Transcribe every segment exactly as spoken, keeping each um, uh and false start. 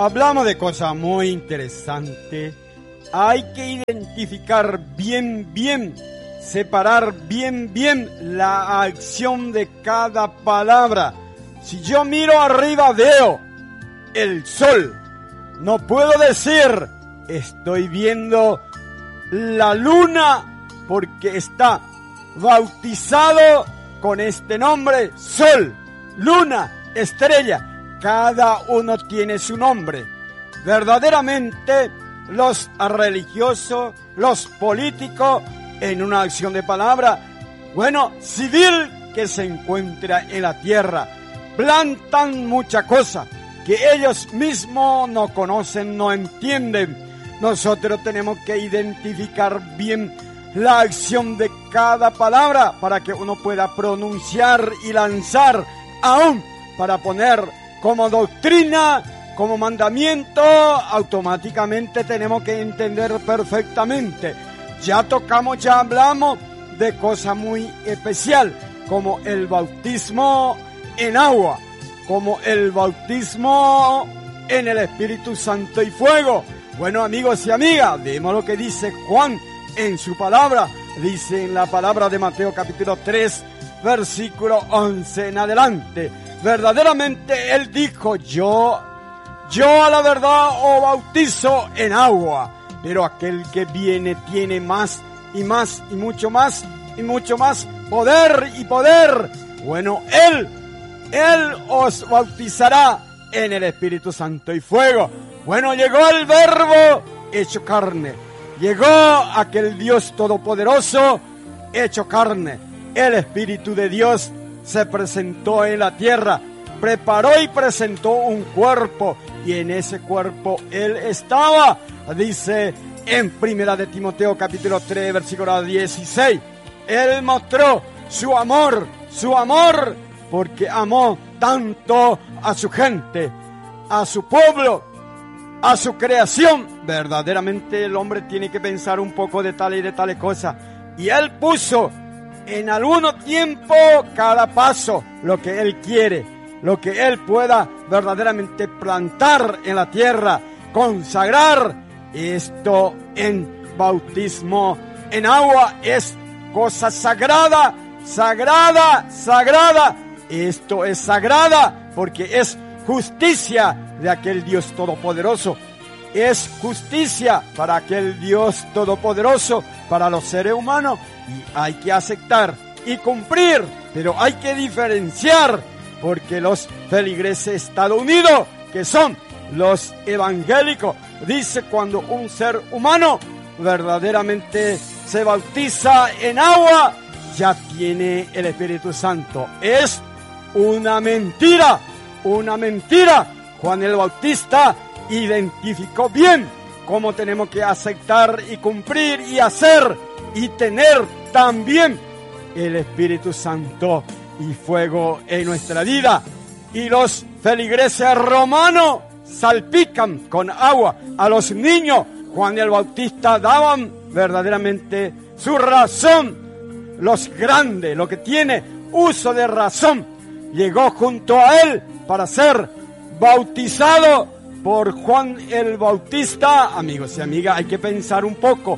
Hablamos de cosas muy interesantes. Hay que identificar bien, bien, separar bien, bien la acción de cada palabra. Si yo miro arriba veo el sol. No puedo decir estoy viendo la luna porque está bautizado con este nombre: sol, luna, estrella. Cada uno tiene su nombre. Verdaderamente, los religiosos, los políticos, en una acción de palabra, bueno, civil que se encuentra en la tierra, plantan mucha cosa que ellos mismos no conocen, no entienden. Nosotros tenemos que identificar bien la acción de cada palabra para que uno pueda pronunciar y lanzar, aún para poner como doctrina, como mandamiento. Automáticamente tenemos que entender perfectamente. Ya tocamos, ya hablamos de cosas muy especial, como el bautismo en agua, como el bautismo en el Espíritu Santo y fuego. Bueno, amigos y amigas, vemos lo que dice Juan en su palabra. Dice en la palabra de Mateo capítulo tres, versículo once en adelante. Verdaderamente él dijo: yo, yo a la verdad os bautizo en agua, pero aquel que viene tiene más y más y mucho más y mucho más poder y poder. Bueno, él, él os bautizará en el Espíritu Santo y fuego. Bueno, llegó el Verbo hecho carne. Llegó aquel Dios todopoderoso hecho carne. El Espíritu de Dios se presentó en la tierra, preparó y presentó un cuerpo, y en ese cuerpo Él estaba. Dice en Primera de Timoteo capítulo tres, versículo dieciséis, Él mostró su amor, su amor, porque amó tanto a su gente, a su pueblo, a su creación. Verdaderamente el hombre tiene que pensar un poco de tal y de tales cosas, y Él puso en algún tiempo cada paso lo que Él quiere, lo que Él pueda verdaderamente plantar en la tierra, consagrar. Esto en bautismo en agua es cosa sagrada, sagrada, sagrada. Esto es sagrada porque es justicia de aquel Dios todopoderoso. Es justicia para aquel Dios todopoderoso, para los seres humanos, y hay que aceptar y cumplir, pero hay que diferenciar, porque los feligreses Estados Unidos, que son los evangélicos, dice cuando un ser humano verdaderamente se bautiza en agua, ya tiene el Espíritu Santo. Es una mentira, una mentira. Juan el Bautista identificó bien cómo tenemos que aceptar y cumplir y hacer y tener también el Espíritu Santo y fuego en nuestra vida. Y los feligreses romanos salpican con agua a los niños. Juan el Bautista daban verdaderamente su razón. Los grandes, lo que tiene uso de razón, llegó junto a él para ser bautizado por Juan el Bautista. Amigos y amigas, hay que pensar un poco,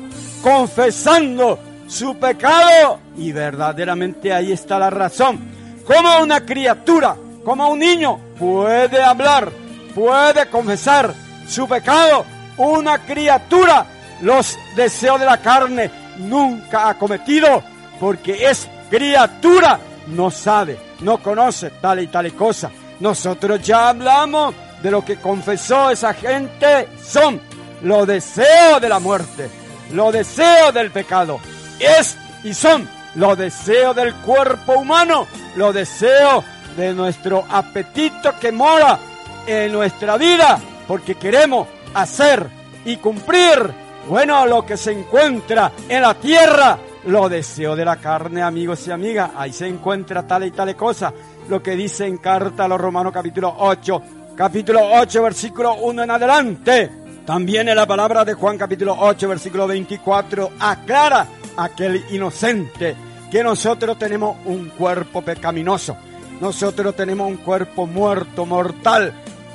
confesando su pecado, y verdaderamente ahí está la razón. Como una criatura, como un niño, puede hablar, puede confesar su pecado. Una criatura los deseos de la carne nunca ha cometido, porque es criatura, no sabe, no conoce tal y tal cosa. Nosotros ya hablamos de lo que confesó esa gente. Son los deseos de la muerte, los deseos del pecado. Es y son los deseos del cuerpo humano, los deseos de nuestro apetito que mora en nuestra vida, porque queremos hacer y cumplir, bueno, lo que se encuentra en la tierra, los deseos de la carne, amigos y amigas. Ahí se encuentra tal y tal cosa, lo que dice en carta a los Romanos capítulo ocho, capítulo ocho, versículo uno en adelante. También en la palabra de Juan capítulo ocho, versículo veinticuatro, aclara aquel inocente que nosotros tenemos un cuerpo pecaminoso, nosotros tenemos un cuerpo muerto, mortal,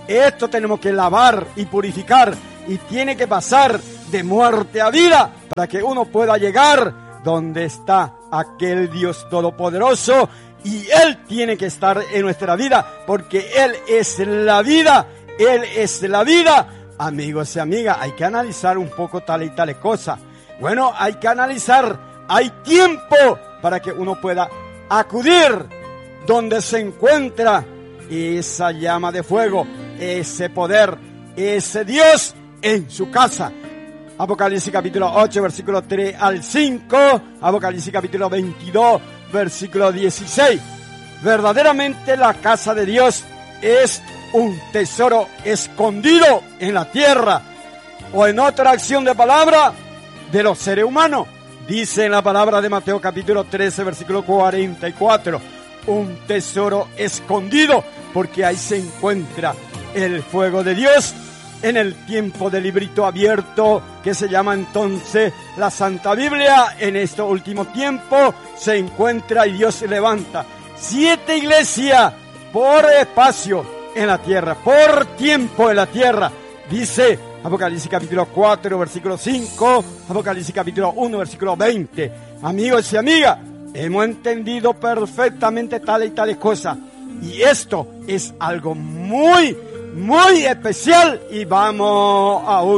Esto tenemos que lavar y purificar y tiene que pasar de muerte a vida para que uno pueda llegar donde está aquel Dios todopoderoso, y Él tiene que estar en nuestra vida porque Él es la vida, Él es la vida. Amigos y amigas, hay que analizar un poco tal y tales cosas. Bueno, hay que analizar, hay tiempo para que uno pueda acudir donde se encuentra esa llama de fuego, ese poder, ese Dios en su casa. Apocalipsis capítulo ocho, versículo tres al cinco, Apocalipsis capítulo veintidós, versículo dieciséis. Verdaderamente la casa de Dios es un tesoro escondido en la tierra, o en otra acción de palabra, de los seres humanos. Dice en la palabra de Mateo capítulo trece, versículo cuarenta y cuatro, un tesoro escondido, porque ahí se encuentra el fuego de Dios en el tiempo del librito abierto que se llama entonces la Santa Biblia. En este último tiempo se encuentra y Dios se levanta siete iglesias por espacio en la tierra, por tiempo en la tierra. Dice Apocalipsis capítulo cuatro, versículo cinco, Apocalipsis capítulo uno, versículo veinte. Amigos y amigas, hemos entendido perfectamente tales y tales cosas. Y esto es algo muy, muy especial. Y vamos a un